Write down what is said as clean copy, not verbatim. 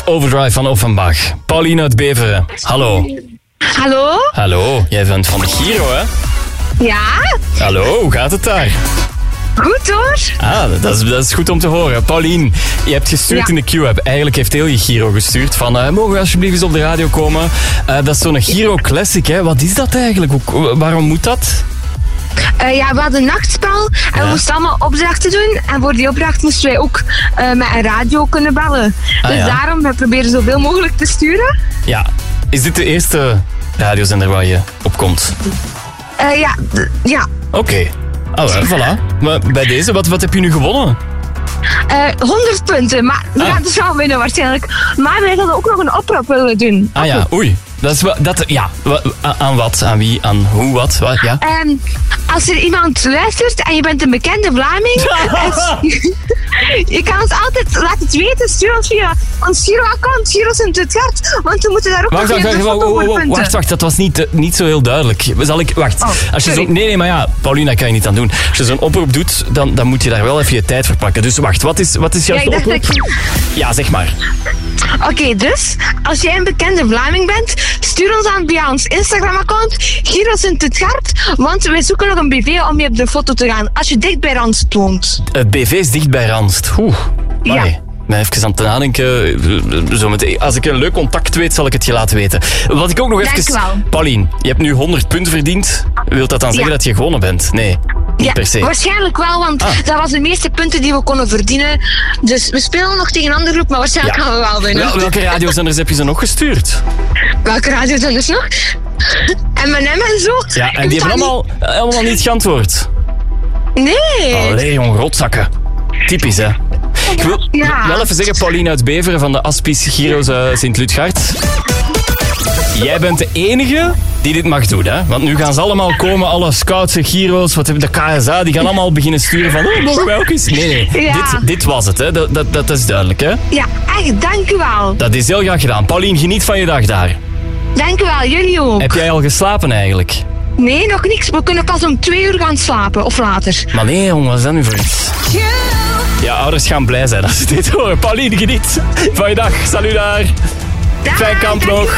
Overdrive van Offenbach. Pauline uit Beveren. Hallo. Hallo? Hallo, jij bent van de Giro, hè? Ja? Hallo, hoe gaat het daar? Goed hoor. Dat is goed om te horen. Pauline, je hebt gestuurd in de Q-app. Eigenlijk heeft heel je Giro gestuurd van mogen we alsjeblieft eens op de radio komen? Dat is zo'n Giro Classic, hè? Wat is dat eigenlijk? Waarom moet dat? We hadden een nachtspel en we moesten allemaal opdrachten doen. En voor die opdracht moesten wij ook met een radio kunnen bellen. Dus daarom, we proberen zoveel mogelijk te sturen. Ja. Is dit de eerste radiozender waar je op komt? Ja. Oké. Voilà. Maar bij deze, wat heb je nu gewonnen? 100 punten, maar we gaan dus wel winnen waarschijnlijk. Maar wij hadden ook nog een oproep willen doen. Oei. Aan wat? Aan wie? Aan hoe? Wat? Ja? Als er iemand luistert en je bent een bekende Vlaming, je kan ons altijd laten weten, stuur ons via ons Giro-account, Giro Sint-Utgard, want we moeten daar ook nog even punten. Wacht, dat was niet zo heel duidelijk. Als je nee, maar ja, Pauline, dat kan je niet aan doen. Als je zo'n oproep doet, dan moet je daar wel even je tijd voor pakken. Dus wacht, wat is jouw oproep? Ja, zeg maar. Oké, dus, als jij een bekende Vlaming bent, stuur ons aan via ons Instagram-account, Giro Sint-Utgard, want wij zoeken nog een BV om mee op de foto te gaan, als je dicht bij Randst woont. Het BV is dicht bij Randst. Ja. Ik ben even aan het nadenken. Zometeen. Als ik een leuk contact weet, zal ik het je laten weten. Wat ik ook nog even... Pauline, je hebt nu 100 punten verdiend. Wilt dat dan zeggen dat je gewonnen bent? Nee. Niet per se. Waarschijnlijk wel, want dat was de meeste punten die we konden verdienen. Dus we spelen nog tegen een andere groep, maar waarschijnlijk gaan we wel winnen. Welke radiozenders heb je ze nog gestuurd? Welke radiozenders nog? M&M en zo. Ja, en die hebben allemaal niet geantwoord. Nee. Allee, jong, rotzakken. Typisch, hè? Ik wil wel even zeggen, Pauline uit Beveren van de Aspies Giro's Sint-Lutgard. Jij bent de enige die dit mag doen, hè? Want nu gaan ze allemaal komen, alle scouts en Giro's, de KSA, die gaan allemaal beginnen sturen van, mogen wij ook eens? Nee. Ja. Dit was het, hè? Dat is duidelijk, hè? Ja, echt, dank u wel. Dat is heel graag gedaan. Pauline, geniet van je dag daar. Dank u wel, jullie ook. Heb jij al geslapen eigenlijk? Nee, nog niks. We kunnen pas om 2 uur gaan slapen, of later. Maar nee, jongen, wat is dat nu voor iets? Ja, ouders gaan blij zijn als ze dit horen. Pauline, geniet van je dag. Salut daar. Fijn kamp nog.